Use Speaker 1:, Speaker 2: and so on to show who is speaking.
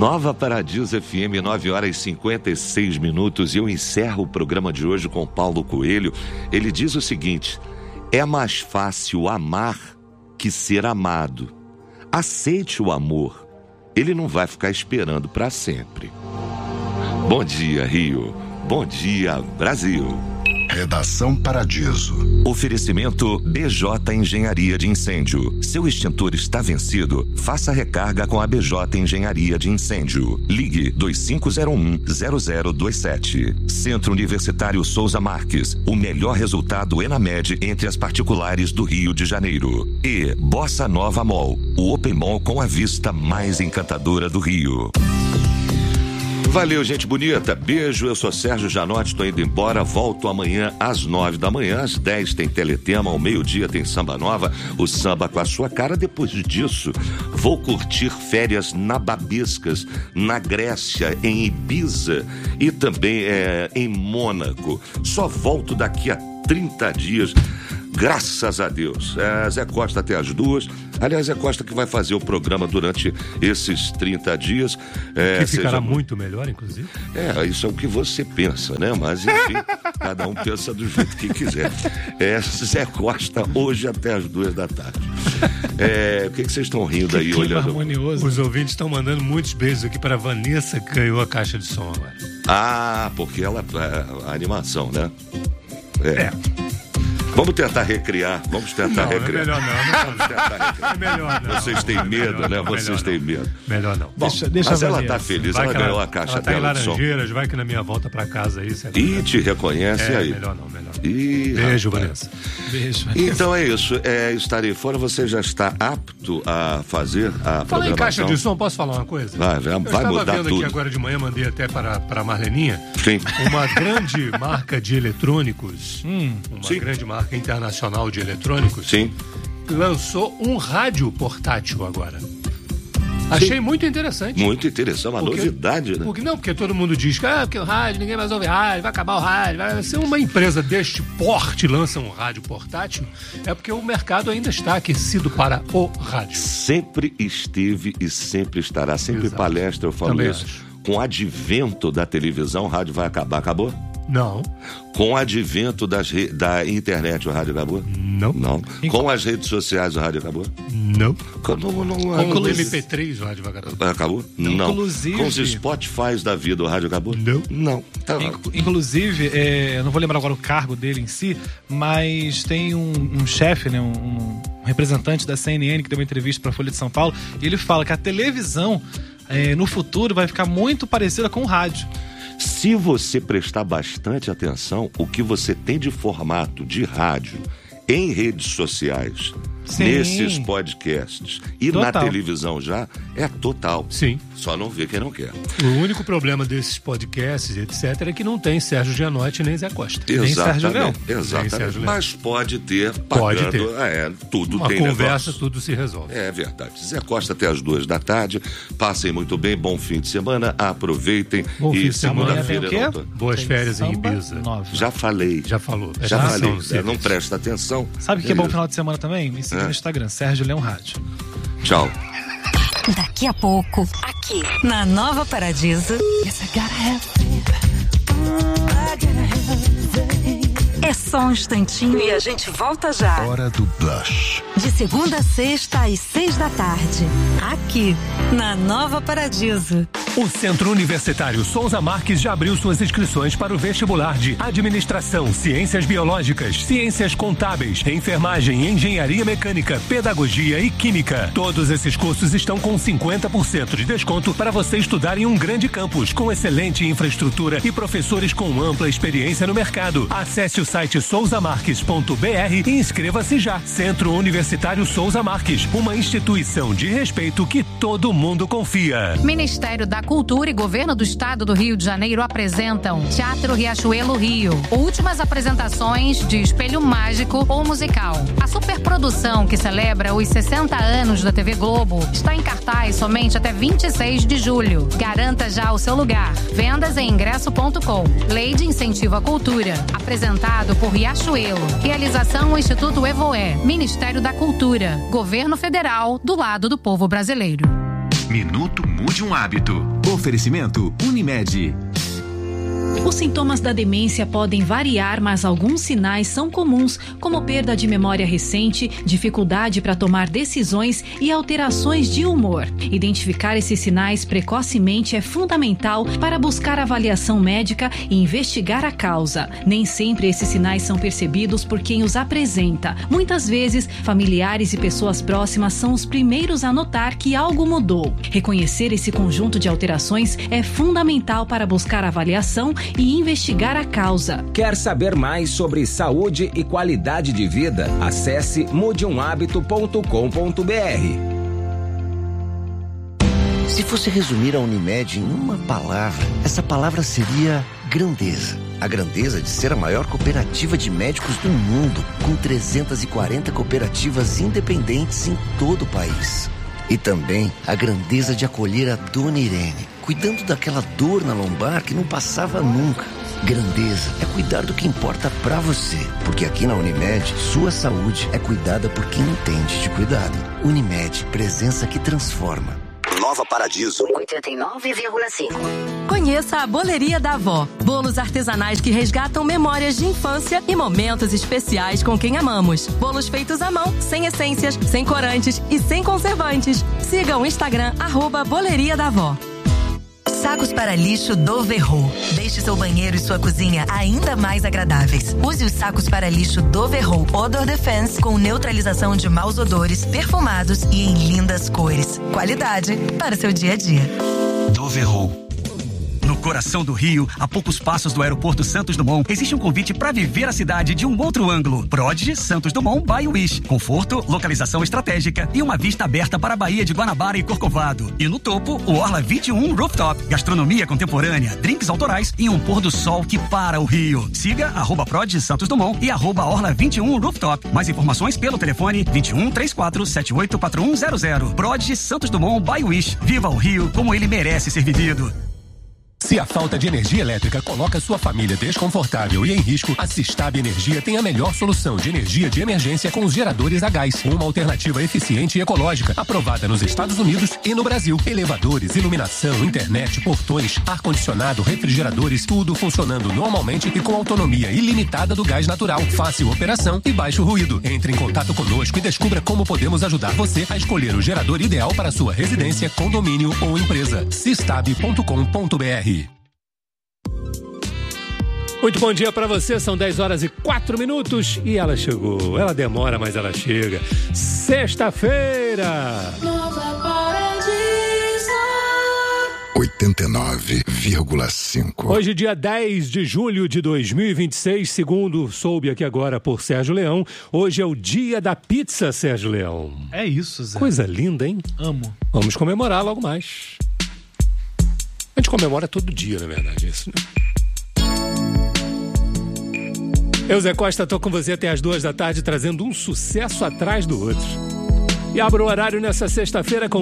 Speaker 1: Nova Paradiso FM, 9h56. E eu encerro o programa de hoje com Paulo Coelho. Ele diz o seguinte: é mais fácil amar que ser amado. Aceite o amor. Ele não vai ficar esperando para sempre. Bom dia, Rio. Bom dia, Brasil.
Speaker 2: Redação Paradiso.
Speaker 1: Oferecimento BJ Engenharia de Incêndio. Seu extintor está vencido? Faça recarga com a BJ Engenharia de Incêndio. Ligue 2501-0027. Centro Universitário Souza Marques. O melhor resultado ENAMED entre as particulares do Rio de Janeiro. E Bossa Nova Mall. O Open Mall com a vista mais encantadora do Rio. Valeu, gente bonita. Beijo, eu sou Sérgio Janotti, tô indo embora. Volto amanhã às 9 da manhã, às 10 tem Teletema, ao meio-dia tem Samba Nova, o samba com a sua cara. Depois disso, vou curtir férias nababescas na Grécia, em Ibiza e também em Mônaco. Só volto daqui a 30 dias. Graças a Deus. Zé Costa até as 2. Aliás, Zé Costa que vai fazer o programa durante esses 30 dias.
Speaker 3: Que ficará muito melhor, inclusive.
Speaker 1: Isso é o que você pensa, né? Mas, enfim, cada um pensa do jeito que quiser. Zé Costa, hoje até as 2 da tarde. O que vocês estão rindo aí, olhando?
Speaker 3: Harmonioso. Os ouvintes estão mandando muitos beijos aqui para a Vanessa, que ganhou a caixa de som agora.
Speaker 1: Porque ela... a animação, né? Vamos tentar recriar.
Speaker 3: Não, é melhor não.
Speaker 1: Vamos tentar recriar.
Speaker 3: É melhor não.
Speaker 1: Vocês têm medo, né? Vocês têm medo.
Speaker 3: Melhor não.
Speaker 1: Bom, mas ela tá feliz, ela ganhou a caixa dela de som.
Speaker 3: Laranjeiras, vai que na minha volta pra casa aí.
Speaker 1: E te reconhece aí.
Speaker 3: Melhor não.
Speaker 1: Beijo,
Speaker 3: Vanessa.
Speaker 4: Beijo, Vanessa.
Speaker 1: Então é isso. Estarei fora, você já está apto a fazer a
Speaker 3: Fala em
Speaker 1: programação?
Speaker 3: caixa de som, posso falar uma coisa?
Speaker 1: Vai mudar
Speaker 3: vendo
Speaker 1: tudo.
Speaker 3: Aqui agora de manhã, mandei até para a Marleninha.
Speaker 1: Sim.
Speaker 3: Uma grande marca de eletrônicos,
Speaker 1: Sim.
Speaker 3: grande marca internacional de eletrônicos,
Speaker 1: Sim.
Speaker 3: lançou um rádio portátil agora. Achei muito interessante.
Speaker 1: Muito interessante, uma novidade, né?
Speaker 3: Porque todo mundo diz que o rádio, ninguém mais ouve rádio, vai acabar o rádio. Vai ser uma empresa deste porte lança um rádio portátil, é porque o mercado ainda está aquecido para o rádio.
Speaker 1: Sempre esteve e sempre estará. Sempre
Speaker 3: Exato.
Speaker 1: Palestra, eu falo
Speaker 3: Também
Speaker 1: isso.
Speaker 3: acho.
Speaker 1: Com o advento da televisão, o rádio vai acabar. Acabou?
Speaker 3: Não.
Speaker 1: Com o advento da internet, o rádio acabou?
Speaker 3: Não.
Speaker 1: Com as redes sociais, o rádio acabou?
Speaker 3: Não.
Speaker 1: Com
Speaker 3: o MP3, o rádio vai acabar?
Speaker 1: Acabou? Não.
Speaker 4: Inclusive...
Speaker 1: Com os Spotifys da vida, o rádio acabou? Não. Tá.
Speaker 4: Inclusive, eu não vou lembrar agora o cargo dele em si, mas tem um chefe, né, um representante da CNN que deu uma entrevista para a Folha de São Paulo, e ele fala que a televisão no futuro vai ficar muito parecida com o rádio.
Speaker 1: Se você prestar bastante atenção, o que você tem de formato de rádio em redes sociais,
Speaker 4: Sim.
Speaker 1: nesses podcasts e
Speaker 4: Total.
Speaker 1: na televisão já, é total.
Speaker 3: Sim.
Speaker 1: Só não vê quem não quer.
Speaker 3: O único problema desses podcasts, etc., é que não tem Sérgio Gianotti nem Zé Costa.
Speaker 4: Nem Sérgio Leão.
Speaker 1: Exatamente. Mas pode ter,
Speaker 3: Pode
Speaker 1: pagando.
Speaker 3: ter.
Speaker 1: Tudo
Speaker 3: Uma
Speaker 1: tem
Speaker 3: conversa,
Speaker 1: negócio.
Speaker 3: tudo se resolve.
Speaker 1: É verdade. Zé Costa até as 2 da tarde. Passem muito bem, bom fim de semana. Aproveitem.
Speaker 3: Bom fim
Speaker 1: E
Speaker 3: de semana.
Speaker 1: segunda-feira
Speaker 4: Tem o quê?
Speaker 1: não tô-
Speaker 3: Boas
Speaker 4: Tem
Speaker 3: férias em
Speaker 4: Samba
Speaker 3: Ibiza.
Speaker 4: Nova.
Speaker 1: Já falei.
Speaker 3: Já falou.
Speaker 1: Já falei.
Speaker 3: Atenção,
Speaker 1: Não presta atenção.
Speaker 4: Sabe o que é bom no final de semana também? Me siga no Instagram, Sérgio Leão Rádio.
Speaker 1: Tchau.
Speaker 5: Daqui a pouco, aqui na Nova Paradiso. É só um instantinho e a gente volta já.
Speaker 2: Hora do Blush.
Speaker 5: De segunda a sexta às 6 da tarde. Aqui na Nova Paradiso.
Speaker 6: O Centro Universitário Souza Marques já abriu suas inscrições para o vestibular de Administração, Ciências Biológicas, Ciências Contábeis, Enfermagem, Engenharia Mecânica, Pedagogia e Química. Todos esses cursos estão com 50% de desconto para você estudar em um grande campus, com excelente infraestrutura e professores com ampla experiência no mercado. Acesse o site souzamarques.br e inscreva-se já. Centro Universitário Souza Marques, uma instituição de respeito que todo mundo confia.
Speaker 7: Ministério da Cultura e Governo do Estado do Rio de Janeiro apresentam Teatro Riachuelo Rio. Últimas apresentações de Espelho Mágico ou Musical. A superprodução que celebra os 60 anos da TV Globo está em cartaz somente até 26 de julho. Garanta já o seu lugar. Vendas em ingresso.com. Lei de Incentivo à Cultura. Apresentado por Riachuelo. Realização Instituto Evoé. Ministério da Cultura. Governo Federal do lado do povo brasileiro.
Speaker 8: Minuto Mude um Hábito. Oferecimento Unimed.
Speaker 9: Os sintomas da demência podem variar, mas alguns sinais são comuns, como perda de memória recente, dificuldade para tomar decisões e alterações de humor. Identificar esses sinais precocemente é fundamental para buscar avaliação médica e investigar a causa. Nem sempre esses sinais são percebidos por quem os apresenta. Muitas vezes, familiares e pessoas próximas são os primeiros a notar que algo mudou. Reconhecer esse conjunto de alterações é fundamental para buscar avaliação e investigar a causa.
Speaker 10: Quer saber mais sobre saúde e qualidade de vida? Acesse mudeumhabito.com.br.
Speaker 11: Se fosse resumir a Unimed em uma palavra, essa palavra seria grandeza. A grandeza de ser a maior cooperativa de médicos do mundo, com 340 cooperativas independentes em todo o país. E também a grandeza de acolher a Dona Irene, cuidando daquela dor na lombar que não passava nunca. Grandeza é cuidar do que importa pra você, porque aqui na Unimed, sua saúde é cuidada por quem entende de cuidado. Unimed, presença que transforma.
Speaker 12: Nova Paradiso
Speaker 13: 89,5. Conheça a Boleria da Avó. Bolos artesanais que resgatam memórias de infância e momentos especiais com quem amamos. Bolos feitos à mão, sem essências, sem corantes e sem conservantes. Siga o Instagram @Boleria da Avó.
Speaker 14: Sacos para lixo Doverro. Deixe seu banheiro e sua cozinha ainda mais agradáveis. Use os sacos para lixo Doverro Odor Defense com neutralização de maus odores, perfumados e em lindas cores. Qualidade para seu dia a dia.
Speaker 15: Doverro. No coração do Rio, a poucos passos do aeroporto Santos Dumont, existe um convite para viver a cidade de um outro ângulo. Prodigy Santos Dumont by Wish. Conforto, localização estratégica e uma vista aberta para a Baía de Guanabara e Corcovado. E no topo, o Orla 21 Rooftop. Gastronomia contemporânea, drinks autorais e um pôr do sol que para o Rio. Siga @Prodigy Santos Dumont e @Orla 21 Rooftop. Mais informações pelo telefone 21 34 78 4100. Prodigy Santos Dumont by Wish. Viva o Rio como ele merece ser vivido.
Speaker 6: Se a falta de energia elétrica coloca sua família desconfortável e em risco, a Sistab Energia tem a melhor solução de energia de emergência com os geradores a gás. Uma alternativa eficiente e ecológica, aprovada nos Estados Unidos e no Brasil. Elevadores, iluminação, internet, portões, ar-condicionado, refrigeradores, tudo funcionando normalmente e com autonomia ilimitada do gás natural. Fácil operação e baixo ruído. Entre em contato conosco e descubra como podemos ajudar você a escolher o gerador ideal para sua residência, condomínio ou empresa. Sistab.com.br.
Speaker 3: Muito bom dia pra você, são 10h04 e ela chegou. Ela demora, mas ela chega. Sexta-feira!
Speaker 2: Nova Paradiso 89,5.
Speaker 3: Hoje, dia 10 de julho de 2026, segundo soube aqui agora por Sérgio Leão, hoje é o dia da pizza, Sérgio Leão.
Speaker 4: É isso, Zé.
Speaker 3: Coisa linda, hein?
Speaker 4: Amo.
Speaker 3: Vamos comemorar logo mais. A gente comemora todo dia, na verdade, isso, né? Eu, Zé Costa, tô com você até as 2 da tarde, trazendo um sucesso atrás do outro. E abro o horário nessa sexta-feira com